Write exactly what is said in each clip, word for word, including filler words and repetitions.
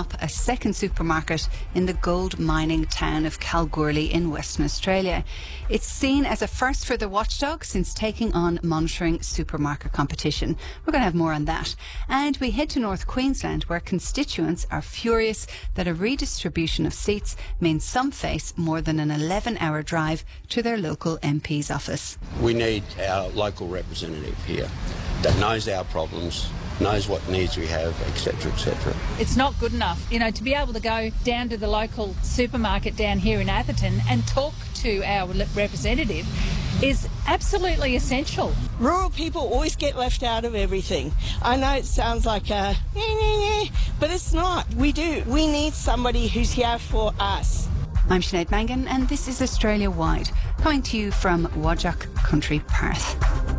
up a second supermarket in the gold mining town of Kalgoorlie in Western Australia. It's seen as a first for the watchdog since taking on monitoring supermarket competition. We're going to have more on that. And we head to North Queensland, where constituents are furious that a redistribution of seats means some face more than an eleven hour drive to their local M P's office. We need our local representative here that knows our problems, knows what needs we have, et cetera, et cetera. It's not good enough, you know, to be able to go down to the local supermarket down here in Atherton and talk to our representative is absolutely essential. Rural people always get left out of everything. I know it sounds like a, but it's not. We do. We need somebody who's here for us. I'm Sinead Mangan, and this is Australia Wide, coming to you from Whadjuk Country, Perth.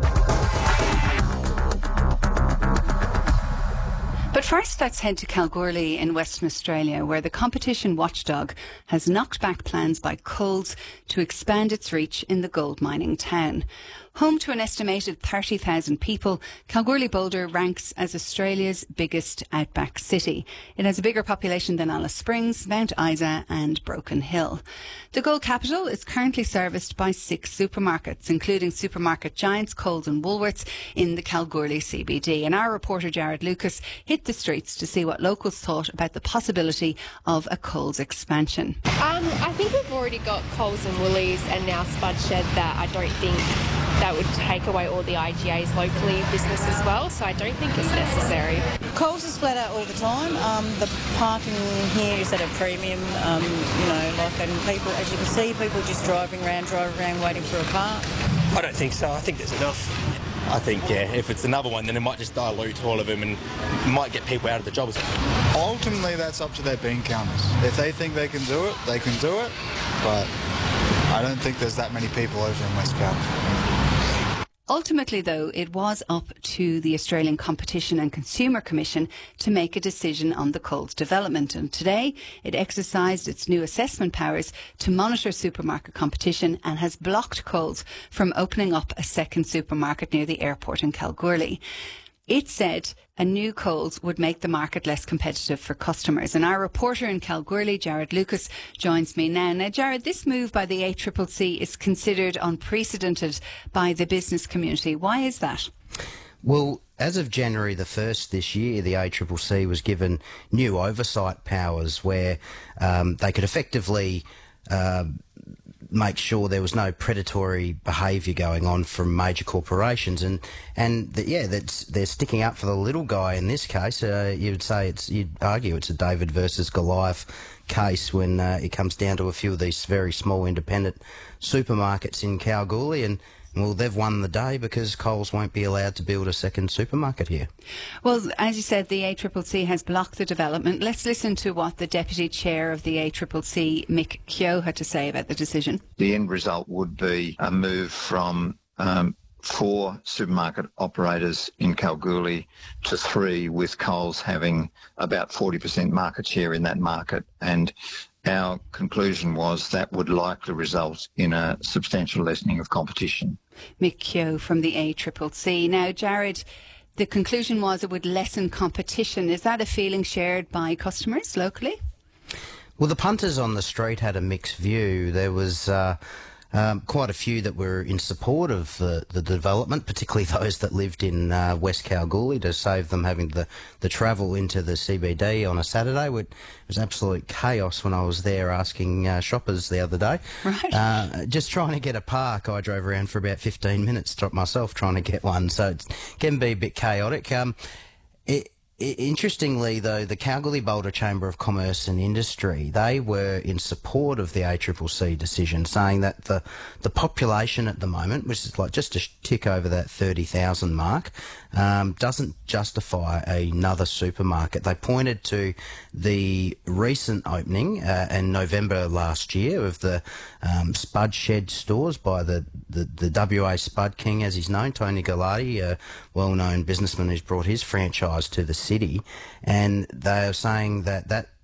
But first, let's head to Kalgoorlie in Western Australia, where the competition watchdog has knocked back plans by Coles to expand its reach in the gold mining town. Home to an estimated thirty thousand people, Kalgoorlie Boulder ranks as Australia's biggest outback city. It has a bigger population than Alice Springs, Mount Isa and Broken Hill. The gold capital is currently serviced by six supermarkets, including supermarket giants Coles and Woolworths in the Kalgoorlie C B D. And our reporter Jared Lucas hit the streets to see what locals thought about the possibility of a Coles expansion. Um, I think we've already got Coles and Woolies and now Spud Shed that I don't think that would take away all the I G A's locally business as well, so I don't think it's necessary. Coles is flat out all the time. Um, the parking here is at a premium, um, you know, like, and people, as you can see, people just driving around, driving around waiting for a car. I don't think so. I think there's enough. I think, yeah, if it's another one, then it might just dilute all of them and might get people out of the jobs. Ultimately, that's up to their bean counters. If they think they can do it, they can do it, but I don't think there's that many people over in West Cal. Ultimately, though, it was up to the Australian Competition and Consumer Commission to make a decision on the Coles development. And today, it exercised its new assessment powers to monitor supermarket competition and has blocked Coles from opening up a second supermarket near the airport in Kalgoorlie. It said a new Coles would make the market less competitive for customers. And our reporter in Kalgoorlie, Jared Lucas, joins me now. Now, Jared, this move by the A C C C is considered unprecedented by the business community. Why is that? Well, as of January the first this year, the A C C C was given new oversight powers where um, they could effectively uh, make sure there was no predatory behaviour going on from major corporations, and and the, yeah, that's they're sticking up for the little guy in this case. Uh, you'd say it's you'd argue it's a David versus Goliath case when uh, it comes down to a few of these very small independent supermarkets in Kalgoorlie, and well, they've won the day because Coles won't be allowed to build a second supermarket here. Well, as you said, the A C C C has blocked the development. Let's listen to what the Deputy Chair of the A C C C, Mick Keogh, had to say about the decision. The end result would be a move from um, four supermarket operators in Kalgoorlie to three, with Coles having about forty percent market share in that market. And our conclusion was that would likely result in a substantial lessening of competition. Mick Keogh from the A C C C. Now, Jared, the conclusion was it would lessen competition. Is that a feeling shared by customers locally? Well, the punters on the street had a mixed view. There was uh, um, quite a few that were in support of the, the development, particularly those that lived in uh, West Kalgoorlie, to save them having the, the travel into the C B D on a Saturday. It was absolute chaos when I was there asking uh, shoppers the other day. Right. Uh, just trying to get a park. I drove around for about fifteen minutes myself trying to get one, so it can be a bit chaotic. Um, it, Interestingly, though, the Kalgoorlie Boulder Chamber of Commerce and Industry, they were in support of the A C C C decision, saying that the, the population at the moment, which is like just a tick over that thirty thousand mark, um, doesn't justify another supermarket. They pointed to the recent opening uh, in November last year of the um, Spud Shed stores by the, the, the W A Spud King, as he's known, Tony Galati, a well-known businessman who's brought his franchise to the city, and they are saying that that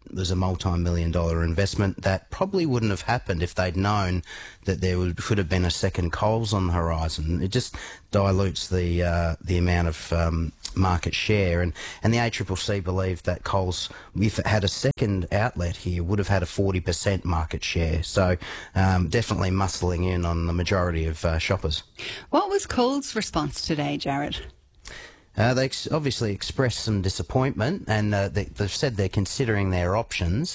was a multi-million dollar investment that probably wouldn't have happened if they'd known that there would, could have been a second Coles on the horizon. It just dilutes the uh, the amount of um, market share, and, and the A C C C believed that Coles, if it had a second outlet here, would have had a forty percent market share. So um, definitely muscling in on the majority of uh, shoppers. What was Coles' response today, Jared? Uh, they ex- obviously expressed some disappointment, and uh, they, they've said they're considering their options.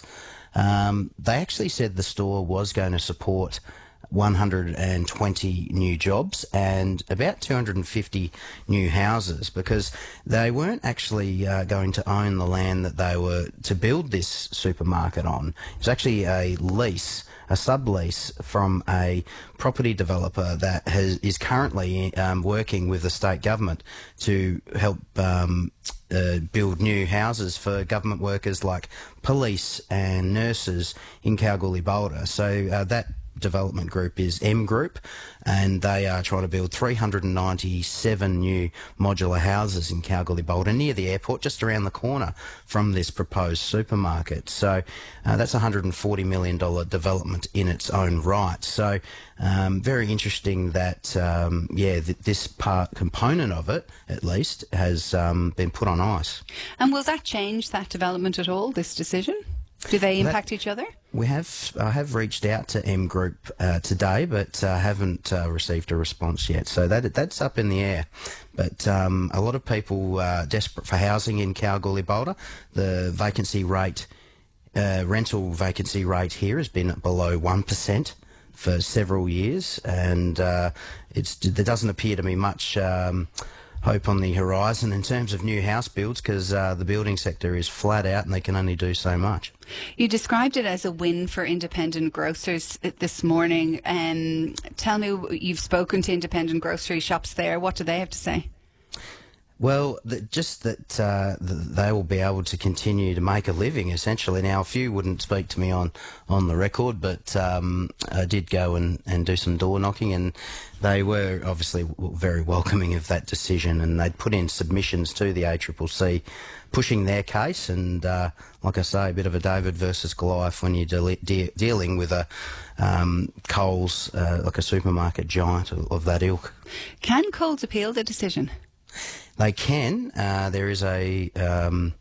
Um, they actually said the store was going to support one hundred twenty new jobs and about two hundred fifty new houses, because they weren't actually uh, going to own the land that they were to build this supermarket on. It was actually a lease, a sublease from a property developer that has, is currently um, working with the state government to help um, uh, build new houses for government workers like police and nurses in Kalgoorlie-Boulder. So uh, that development group is M Group, and they are trying to build three hundred ninety-seven new modular houses in Kalgoorlie-Boulder near the airport, just around the corner from this proposed supermarket. So uh, that's a one hundred forty million dollars development in its own right. So um, very interesting that, um, yeah, th- this part component of it, at least, has um, been put on ice. And will that change that development at all, this decision? Do they impact that, each other? We have. I have reached out to M Group uh, today, but uh, haven't uh, received a response yet. So that that's up in the air. But um, a lot of people are desperate for housing in Kalgoorlie-Boulder. The vacancy rate, uh, rental vacancy rate here has been below one percent for several years, and uh, it's there doesn't appear to be much Um, hope on the horizon in terms of new house builds, because uh, the building sector is flat out and they can only do so much. You described it as a win for independent grocers this morning. Um, tell me, you've spoken to independent grocery shops there. What do they have to say? Well, the, just that uh, the, they will be able to continue to make a living, essentially. Now, a few wouldn't speak to me on, on the record, but um, I did go and, and do some door knocking, and they were obviously very welcoming of that decision, and they'd put in submissions to the A C C C pushing their case, and uh, like I say, a bit of a David versus Goliath when you're de- de- dealing with a um, Coles, uh, like a supermarket giant of, of that ilk. Can Coles appeal the decision? They can. Uh, there is a, um,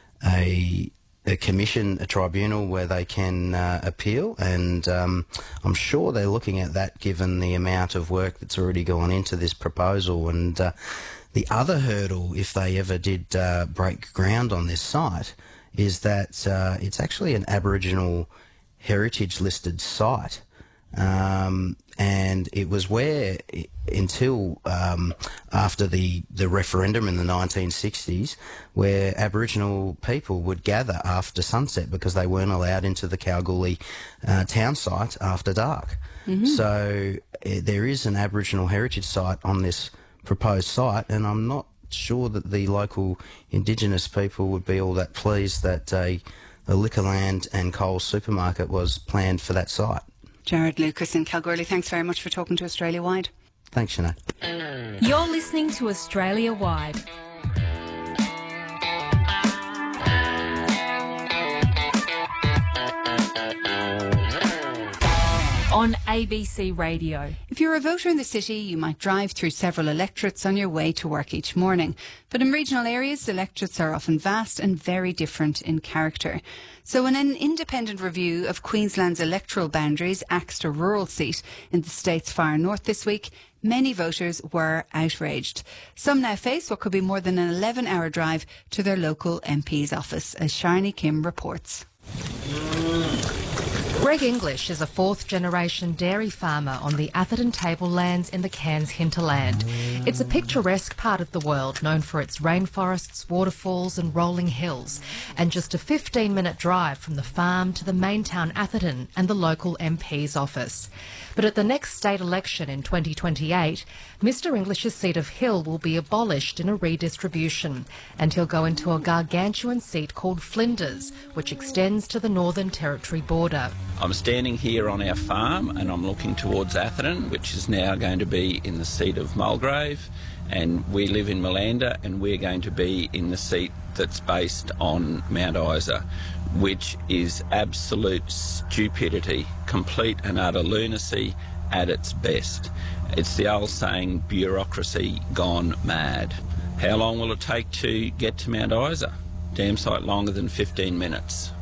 a a commission, a tribunal where they can uh, appeal, and um, I'm sure they're looking at that given the amount of work that's already gone into this proposal. And uh, the other hurdle, if they ever did uh, break ground on this site, is that uh, it's actually an Aboriginal heritage listed site. Um, and it was where, it, until um, after the, the referendum in the nineteen sixties, where Aboriginal people would gather after sunset because they weren't allowed into the Kalgoorlie uh, town site after dark. Mm-hmm. So uh, there is an Aboriginal heritage site on this proposed site, and I'm not sure that the local Indigenous people would be all that pleased that a, a Liquorland and Coles supermarket was planned for that site. Jared Lucas in Kalgoorlie, thanks very much for talking to Australia Wide. Thanks, Sinead. You're listening to Australia Wide. On A B C Radio. If you're a voter in the city, you might drive through several electorates on your way to work each morning. But in regional areas, electorates are often vast and very different in character. So when an independent review of Queensland's electoral boundaries axed a rural seat in the state's far north this week, many voters were outraged. Some now face what could be more than an eleven-hour drive to their local M P's office, as Sharni Kim reports. Greg English is a fourth-generation dairy farmer on the Atherton tablelands in the Cairns hinterland. It's a picturesque part of the world known for its rainforests, waterfalls and rolling hills, and just a fifteen-minute drive from the farm to the main town Atherton and the local M P's office. But at the next state election in twenty twenty-eight, Mr English's seat of Hill will be abolished in a redistribution, and he'll go into a gargantuan seat called Flinders, which extends to the Northern Territory border. I'm standing here on our farm and I'm looking towards Atherton, which is now going to be in the seat of Mulgrave, and we live in Malanda, and we're going to be in the seat that's based on Mount Isa, which is absolute stupidity, complete and utter lunacy at its best. It's the old saying, bureaucracy gone mad. How long will it take to get to Mount Isa? Damn sight longer than fifteen minutes.